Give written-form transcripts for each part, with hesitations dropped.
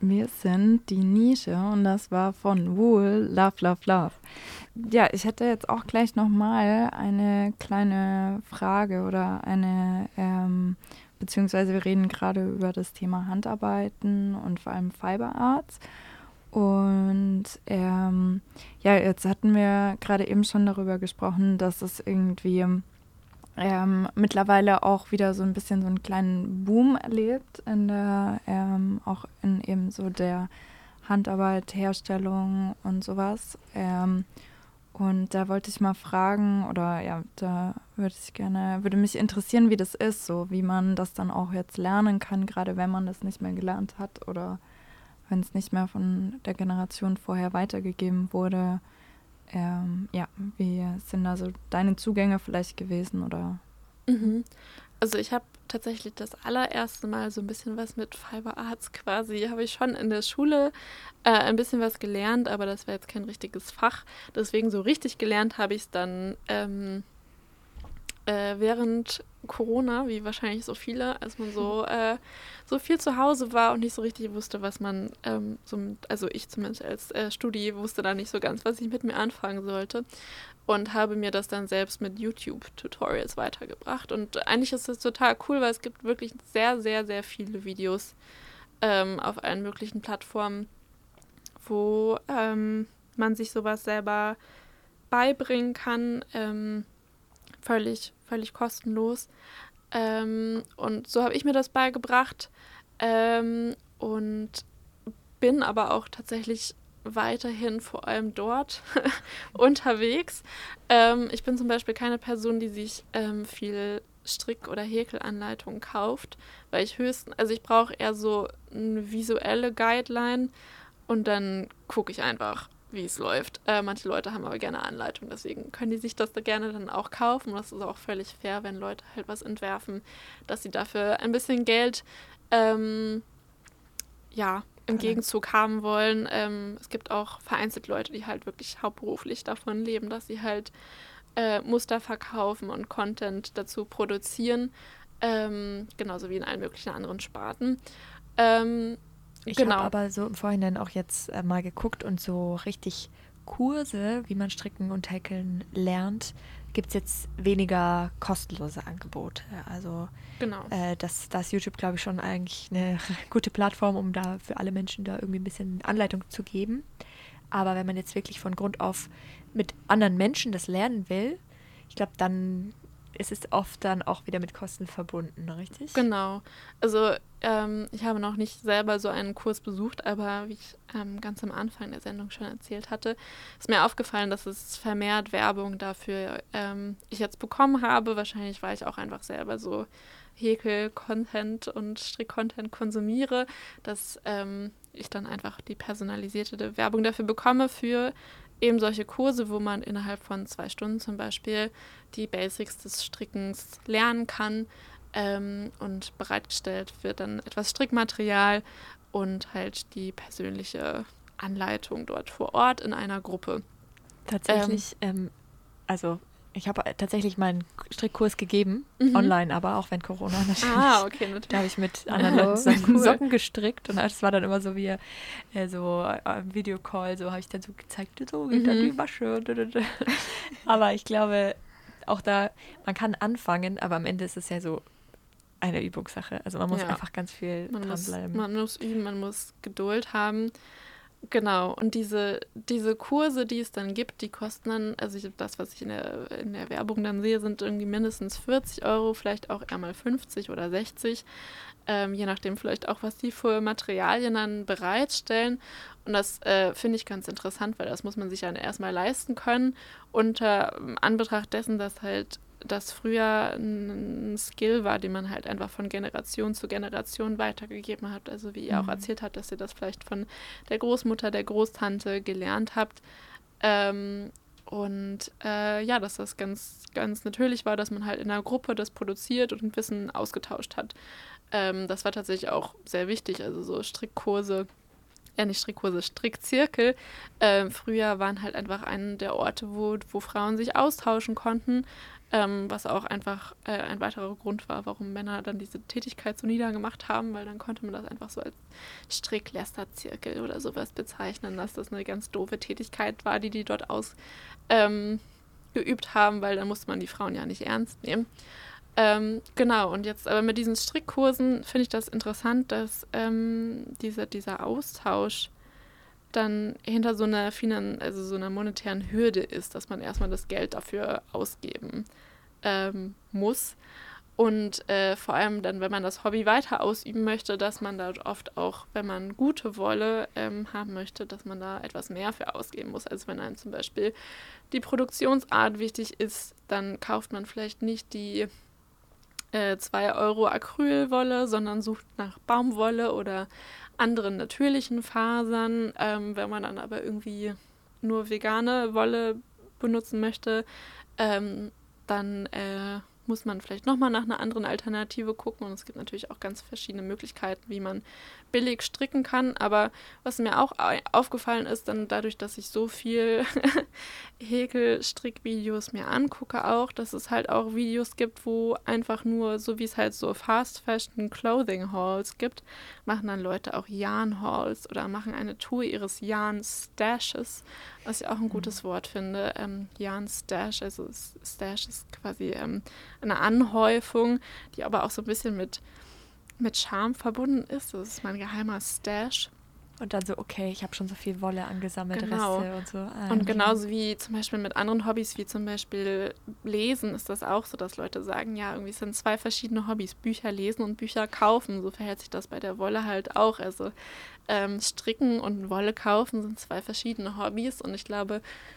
Wir sind die Nische und das war von Wool, Love, Love, Love. Ja, ich hätte jetzt auch gleich nochmal eine kleine Frage oder beziehungsweise wir reden gerade über das Thema Handarbeiten und vor allem Fiber Arts. Und ja, jetzt hatten wir gerade eben schon darüber gesprochen, dass es irgendwie mittlerweile auch wieder so ein bisschen so einen kleinen Boom erlebt auch in eben so der Handarbeit, Herstellung und sowas. Und da wollte ich mal fragen, oder ja, da würde mich interessieren, wie das ist, so wie man das dann auch jetzt lernen kann, gerade wenn man das nicht mehr gelernt hat oder wenn es nicht mehr von der Generation vorher weitergegeben wurde. Ja, wie sind da so deine Zugänge vielleicht gewesen oder? Mhm. Also ich habe tatsächlich das allererste Mal so ein bisschen was mit Fiber Arts quasi, habe ich schon in der Schule ein bisschen was gelernt, aber das war jetzt kein richtiges Fach. Deswegen so richtig gelernt habe ich es dann während Corona, wie wahrscheinlich so viele, als man so viel zu Hause war und nicht so richtig wusste, was man, also ich zumindest als Studi wusste da nicht so ganz, was ich mit mir anfangen sollte und habe mir das dann selbst mit YouTube-Tutorials weitergebracht. Und eigentlich ist das total cool, weil es gibt wirklich sehr, sehr, sehr viele Videos auf allen möglichen Plattformen, wo man sich sowas selber beibringen kann. Völlig kostenlos. Und so habe ich mir das beigebracht und bin aber auch tatsächlich weiterhin vor allem dort unterwegs. Ich bin zum Beispiel keine Person, die sich viel Strick- oder Häkelanleitungen kauft, weil also ich brauche eher so eine visuelle Guideline und dann gucke ich einfach, wie es läuft. Manche Leute haben aber gerne Anleitung, deswegen können die sich das da gerne dann auch kaufen. Und das ist auch völlig fair, wenn Leute halt was entwerfen, dass sie dafür ein bisschen Geld im Gegenzug haben wollen. Es gibt auch vereinzelt Leute, die halt wirklich hauptberuflich davon leben, dass sie halt Muster verkaufen und Content dazu produzieren. Genauso wie in allen möglichen anderen Sparten. Ich habe Genau. aber so im Vorhinein auch jetzt mal geguckt und so richtig Kurse, wie man stricken und häkeln lernt, gibt es jetzt weniger kostenlose Angebote. Also Genau. das YouTube, glaube ich, schon eigentlich eine gute Plattform, um da für alle Menschen da irgendwie ein bisschen Anleitung zu geben. Aber wenn man jetzt wirklich von Grund auf mit anderen Menschen das lernen will, ich glaube, dann ist es oft dann auch wieder mit Kosten verbunden, richtig? Genau. Also ich habe noch nicht selber so einen Kurs besucht, aber wie ich ganz am Anfang der Sendung schon erzählt hatte, ist mir aufgefallen, dass es vermehrt Werbung dafür ich jetzt bekommen habe. Wahrscheinlich, weil ich auch einfach selber so Häkel-Content und Strick-Content konsumiere, dass ich dann einfach die personalisierte Werbung dafür bekomme für eben solche Kurse, wo man innerhalb von 2 Stunden zum Beispiel die Basics des Strickens lernen kann. Und bereitgestellt wird dann etwas Strickmaterial und halt die persönliche Anleitung dort vor Ort in einer Gruppe. Tatsächlich, also ich habe tatsächlich meinen Strickkurs gegeben, online, aber auch wenn Corona natürlich. Ah, okay, natürlich. Da habe ich mit anderen Leuten zusammen Socken gestrickt und das war dann immer so wie so im Videocall, so habe ich dann so gezeigt, so geht dann die Wasche. Aber ich glaube, auch da, man kann anfangen, aber am Ende ist es ja so eine Übungssache. Also man muss einfach ganz viel dranbleiben. Man muss üben, man muss Geduld haben. Genau, und diese Kurse, die es dann gibt, die kosten dann, also das, was ich in der Werbung dann sehe, sind irgendwie mindestens 40 Euro, vielleicht auch eher mal 50 oder 60, je nachdem vielleicht auch, was die für Materialien dann bereitstellen. Und das finde ich ganz interessant, weil das muss man sich ja erstmal leisten können, unter Anbetracht dessen, dass halt das früher ein Skill war, den man halt einfach von Generation zu Generation weitergegeben hat. Also wie ihr auch erzählt habt, dass ihr das vielleicht von der Großmutter, der Großtante gelernt habt. Dass das ganz, ganz natürlich war, dass man halt in einer Gruppe das produziert und Wissen ausgetauscht hat. Das war tatsächlich auch sehr wichtig. Also so Strickkurse nicht Strickkurse, Strickzirkel. Früher waren halt einfach einen der Orte, wo Frauen sich austauschen konnten, was auch einfach ein weiterer Grund war, warum Männer dann diese Tätigkeit so niedergemacht haben, weil dann konnte man das einfach so als Stricklästerzirkel oder sowas bezeichnen, dass das eine ganz doofe Tätigkeit war, die dort geübt haben, weil dann musste man die Frauen ja nicht ernst nehmen. Genau, und jetzt aber mit diesen Strickkursen finde ich das interessant, dass dieser Austausch dann hinter so einer so einer monetären Hürde ist, dass man erstmal das Geld dafür ausgeben muss. Und vor allem dann, wenn man das Hobby weiter ausüben möchte, dass man da oft auch, wenn man gute Wolle haben möchte, dass man da etwas mehr für ausgeben muss. Also wenn einem zum Beispiel die Produktionsart wichtig ist, dann kauft man vielleicht nicht die 2 Euro Acrylwolle, sondern sucht nach Baumwolle oder anderen natürlichen Fasern. Wenn man dann aber irgendwie nur vegane Wolle benutzen möchte, dann muss man vielleicht nochmal nach einer anderen Alternative gucken. Und es gibt natürlich auch ganz verschiedene Möglichkeiten, wie man billig stricken kann. Aber was mir auch aufgefallen ist, dann dadurch, dass ich so viel Häkel-Strickvideos mir angucke auch, dass es halt auch Videos gibt, wo einfach nur, so wie es halt so Fast-Fashion-Clothing-Hauls gibt, machen dann Leute auch Yarn-Hauls oder machen eine Tour ihres Yarn-Stashes, was ich auch ein gutes Wort finde. Yarn-Stash, also Stash ist quasi eine Anhäufung, die aber auch so ein bisschen mit Charme verbunden ist. Das ist mein geheimer Stash. Und dann so, okay, ich habe schon so viel Wolle angesammelt, Genau. Reste und so. Und genauso wie zum Beispiel mit anderen Hobbys, wie zum Beispiel Lesen, ist das auch so, dass Leute sagen, ja, irgendwie sind 2 verschiedene Hobbys, Bücher lesen und Bücher kaufen. So verhält sich das bei der Wolle halt auch. Also Stricken und Wolle kaufen sind 2 verschiedene Hobbys. Und ich glaube,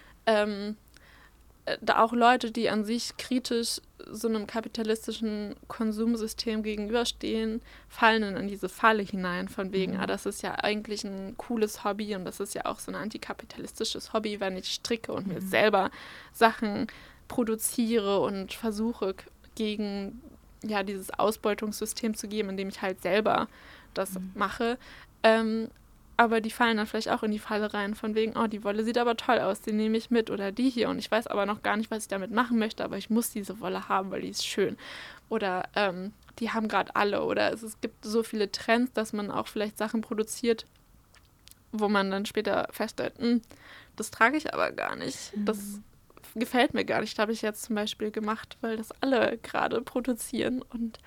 da auch Leute, die an sich kritisch so einem kapitalistischen Konsumsystem gegenüberstehen, fallen dann in diese Falle hinein, von wegen, das ist ja eigentlich ein cooles Hobby und das ist ja auch so ein antikapitalistisches Hobby, wenn ich stricke und mir selber Sachen produziere und versuche, gegen dieses Ausbeutungssystem zu geben, indem ich halt selber das mache. Aber die fallen dann vielleicht auch in die Falle rein, von wegen, die Wolle sieht aber toll aus, die nehme ich mit oder die hier und ich weiß aber noch gar nicht, was ich damit machen möchte, aber ich muss diese Wolle haben, weil die ist schön. Oder die haben gerade alle oder es gibt so viele Trends, dass man auch vielleicht Sachen produziert, wo man dann später feststellt, das trage ich aber gar nicht, das gefällt mir gar nicht, das habe ich jetzt zum Beispiel gemacht, weil das alle gerade produzieren und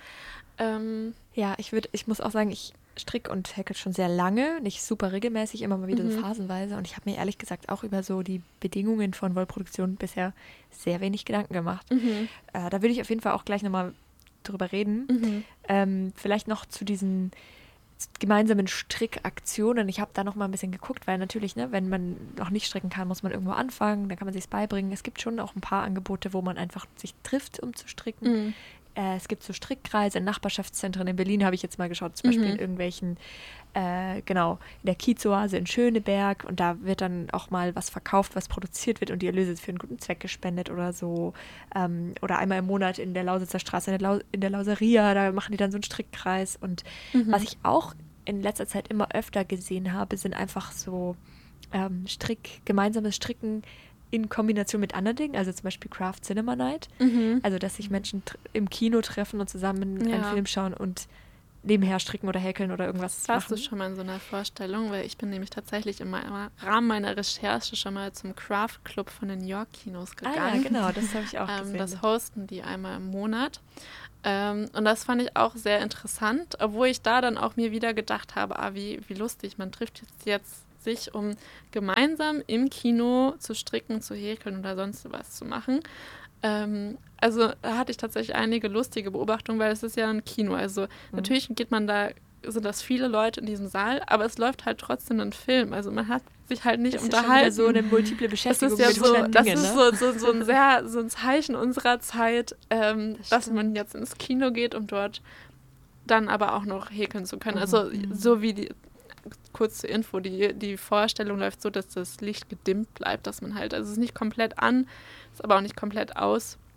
ich muss auch sagen, ich stricke und häkel schon sehr lange, nicht super regelmäßig, immer mal wieder so phasenweise. Und ich habe mir ehrlich gesagt auch über so die Bedingungen von Wollproduktion bisher sehr wenig Gedanken gemacht. Da will ich auf jeden Fall auch gleich nochmal drüber reden. Vielleicht noch zu diesen gemeinsamen Strickaktionen. Ich habe da noch mal ein bisschen geguckt, weil natürlich, wenn man noch nicht stricken kann, muss man irgendwo anfangen, dann kann man sich es beibringen. Es gibt schon auch ein paar Angebote, wo man einfach sich trifft, um zu stricken. Es gibt so Strickkreise in Nachbarschaftszentren. In Berlin habe ich jetzt mal geschaut, zum Beispiel in irgendwelchen, in der Kiezoase in Schöneberg. Und da wird dann auch mal was verkauft, was produziert wird und die Erlöse für einen guten Zweck gespendet oder so. Oder einmal im Monat in der Lausitzer Straße, in der Lauseria, da machen die dann so einen Strickkreis. Und was ich auch in letzter Zeit immer öfter gesehen habe, sind einfach so gemeinsames Stricken in Kombination mit anderen Dingen, also zum Beispiel Craft Cinema Night. Also, dass sich Menschen im Kino treffen und zusammen einen Film schauen und nebenher stricken oder häkeln oder irgendwas Warst du schon mal in so einer Vorstellung? Weil ich bin nämlich tatsächlich im Rahmen meiner Recherche schon mal zum Craft Club von den New York Kinos gegangen. Ja, genau, das habe ich auch gesehen. Das hosten die einmal im Monat. Und das fand ich auch sehr interessant, obwohl ich da dann auch mir wieder gedacht habe, wie lustig, man trifft jetzt sich, um gemeinsam im Kino zu stricken, zu häkeln oder sonst was zu machen. Also da hatte ich tatsächlich einige lustige Beobachtungen, weil es ist ja ein Kino. Also natürlich sind das viele Leute in diesem Saal, aber es läuft halt trotzdem ein Film. Also man hat sich halt nicht unterhalten. Das ist ja so eine multiple Beschäftigung mit 100 Dingen. Das ist so ein Zeichen unserer Zeit, dass man jetzt ins Kino geht, um dort dann aber auch noch häkeln zu können. Also so wie kurz zur Info, die Vorstellung läuft so, dass das Licht gedimmt bleibt, dass man halt, also es ist nicht komplett an, ist aber auch nicht komplett aus.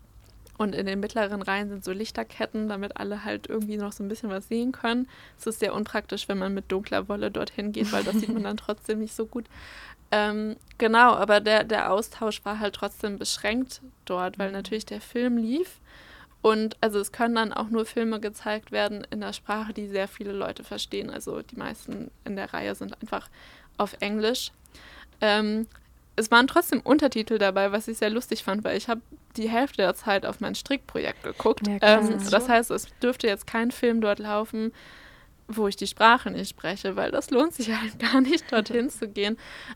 Und in den mittleren Reihen sind so Lichterketten, damit alle halt irgendwie noch so ein bisschen was sehen können. Es ist sehr unpraktisch, wenn man mit dunkler Wolle dorthin geht, weil das sieht man dann trotzdem nicht so gut. Genau, aber der Austausch war halt trotzdem beschränkt dort, weil natürlich der Film lief. Und also es können dann auch nur Filme gezeigt werden in der Sprache, die sehr viele Leute verstehen. Also die meisten in der Reihe sind einfach auf Englisch. Es waren trotzdem Untertitel dabei, was ich sehr lustig fand, weil ich habe die Hälfte der Zeit auf mein Strickprojekt geguckt. Ja, das heißt, es dürfte jetzt kein Film dort laufen, wo ich die Sprache nicht spreche, weil das lohnt sich halt gar nicht, dorthin zu gehen.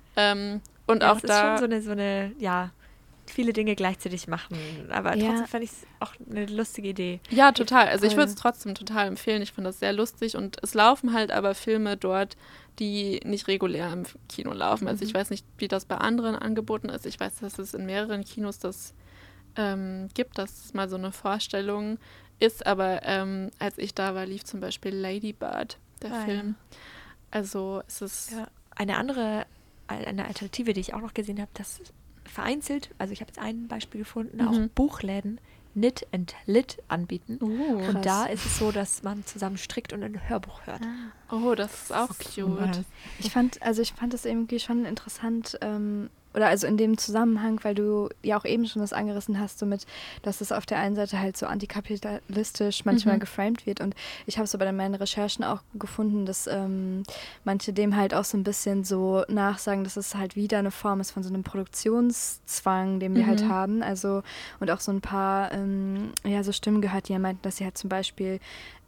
Und ja, auch das ist schon so eine, ja, viele Dinge gleichzeitig machen. Aber trotzdem fand ich es auch eine lustige Idee. Ja, total. Also ich würde es trotzdem total empfehlen. Ich finde das sehr lustig. Und es laufen halt aber Filme dort, die nicht regulär im Kino laufen. Also ich weiß nicht, wie das bei anderen angeboten ist. Ich weiß, dass es in mehreren Kinos das gibt, dass es mal so eine Vorstellung ist. Aber als ich da war, lief zum Beispiel Lady Bird, der Film. Ja. Also es ist... Ja. Eine Alternative, die ich auch noch gesehen habe, das vereinzelt, also ich habe jetzt ein Beispiel gefunden, auch Buchläden Knit and Lit anbieten. Und da ist es so, dass man zusammen strickt und ein Hörbuch hört. Oh, das ist auch cute. Ich fand das irgendwie schon interessant, oder also in dem Zusammenhang, weil du ja auch eben schon das angerissen hast, so mit, dass es auf der einen Seite halt so antikapitalistisch manchmal geframed wird. Und ich habe so bei meinen Recherchen auch gefunden, dass manche dem halt auch so ein bisschen so nachsagen, dass es halt wieder eine Form ist von so einem Produktionszwang, den wir halt haben. Also, und auch so ein paar so Stimmen gehört, die ja meinten, dass sie halt zum Beispiel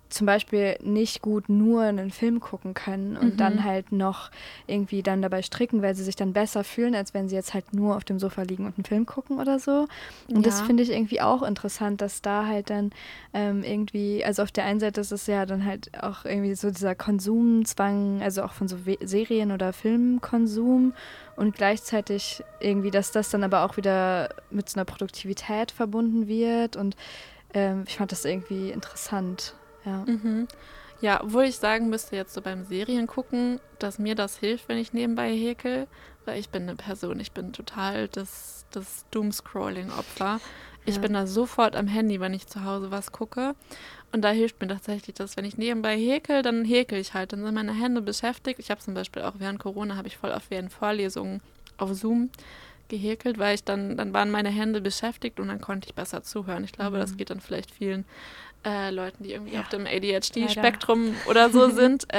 nicht gut nur einen Film gucken können und dann halt noch irgendwie dann dabei stricken, weil sie sich dann besser fühlen, als wenn sie jetzt halt nur auf dem Sofa liegen und einen Film gucken oder so. Und das finde ich irgendwie auch interessant, dass da halt dann irgendwie, also auf der einen Seite ist es ja dann halt auch irgendwie so dieser Konsumzwang, also auch von so Serien- oder Filmkonsum und gleichzeitig irgendwie, dass das dann aber auch wieder mit so einer Produktivität verbunden wird und ich fand das irgendwie interessant. Ja. Ja, obwohl ich sagen müsste, jetzt so beim Serien gucken, dass mir das hilft, wenn ich nebenbei häkel, weil ich bin eine Person, ich bin total das Doomscrolling-Opfer. Ich bin da sofort am Handy, wenn ich zu Hause was gucke. Und da hilft mir tatsächlich das, wenn ich nebenbei häkel, dann häkel ich halt. Dann sind meine Hände beschäftigt. Ich habe zum Beispiel auch während Corona, habe ich voll oft während Vorlesungen auf Zoom gehäkelt, weil ich dann waren meine Hände beschäftigt und dann konnte ich besser zuhören. Ich glaube, das geht dann vielleicht vielen Leuten, die irgendwie auf dem ADHD-Spektrum oder so sind,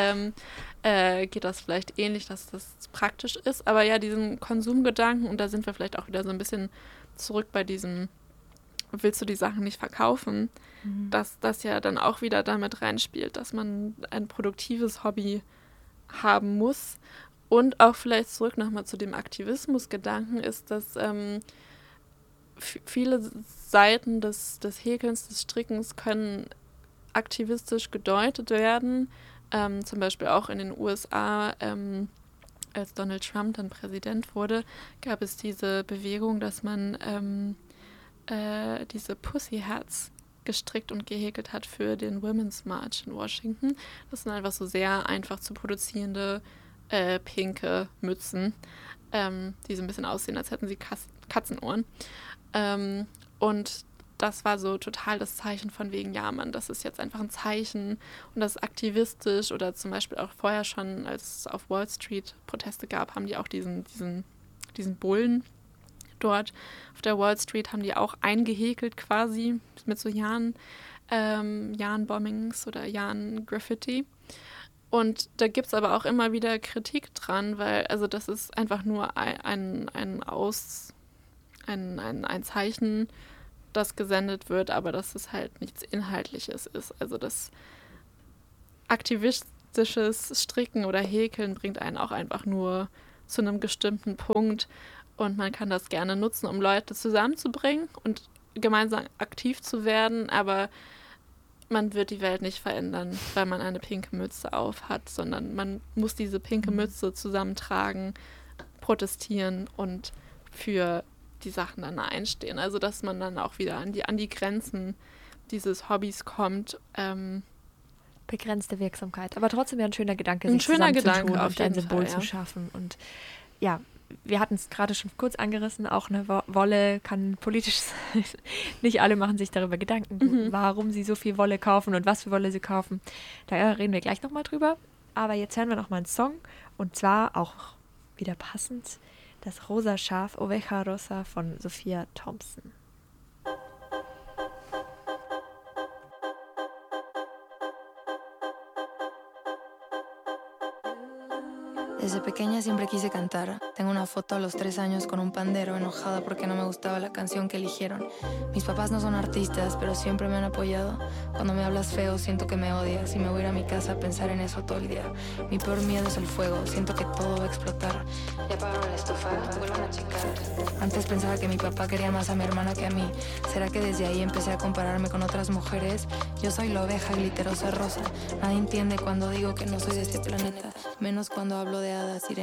geht das vielleicht ähnlich, dass das praktisch ist. Aber ja, diesen Konsumgedanken, und da sind wir vielleicht auch wieder so ein bisschen zurück bei diesem, willst du die Sachen nicht verkaufen, dass das ja dann auch wieder damit reinspielt, dass man ein produktives Hobby haben muss. Und auch vielleicht zurück nochmal zu dem Aktivismus-Gedanken ist, dass viele Seiten des Häkelns, des Strickens können aktivistisch gedeutet werden. Zum Beispiel auch in den USA, als Donald Trump dann Präsident wurde, gab es diese Bewegung, dass man diese Pussy Hats gestrickt und gehäkelt hat für den Women's March in Washington. Das sind einfach so sehr einfach zu produzierende pinke Mützen, die so ein bisschen aussehen, als hätten sie Katzenohren. Und das war so total das Zeichen von wegen, ja Mann, das ist jetzt einfach ein Zeichen und das ist aktivistisch. Oder zum Beispiel auch vorher schon, als es auf Wall Street Proteste gab, haben die auch diesen Bullen dort auf der Wall Street, haben die auch eingehäkelt quasi mit so Jahn-Bombings oder Jahn-Graffiti. Und da gibt es aber auch immer wieder Kritik dran, weil also das ist einfach nur ein Zeichen, das gesendet wird, aber dass es halt nichts Inhaltliches ist. Also das aktivistisches Stricken oder Häkeln bringt einen auch einfach nur zu einem bestimmten Punkt und man kann das gerne nutzen, um Leute zusammenzubringen und gemeinsam aktiv zu werden, aber man wird die Welt nicht verändern, weil man eine pinke Mütze auf hat, sondern man muss diese pinke Mütze zusammentragen, protestieren und für die Sachen dann einstehen. Also dass man dann auch wieder an die Grenzen dieses Hobbys kommt. Begrenzte Wirksamkeit. Aber trotzdem ja ein schöner Gedanke, sich zusammenzutun und ein Symbol zu schaffen. Und ja, wir hatten es gerade schon kurz angerissen, auch eine Wolle kann politisch sein. Nicht alle machen sich darüber Gedanken, warum sie so viel Wolle kaufen und was für Wolle sie kaufen. Da reden wir gleich nochmal drüber. Aber jetzt hören wir nochmal einen Song und zwar auch wieder passend, das Rosa Schaf, Oveja Rosa von Sophia Thompson. Desde pequeña siempre quise cantar. Tengo una foto a los 3 años con un pandero, enojada porque no me gustaba la canción que eligieron. Mis papás no son artistas, pero siempre me han apoyado. Cuando me hablas feo, siento que me odias y me voy a ir a mi casa a pensar en eso todo el día. Mi peor miedo es el fuego, siento que todo va a explotar. Ya apagaron la estufa, vuelvan a checar. Antes pensaba que mi papá quería más a mi hermana que a mí. ¿Será que desde ahí empecé a compararme con otras mujeres? Yo soy la oveja glitterosa rosa. Nadie entiende cuando digo que no soy de este planeta, menos cuando hablo de hadas y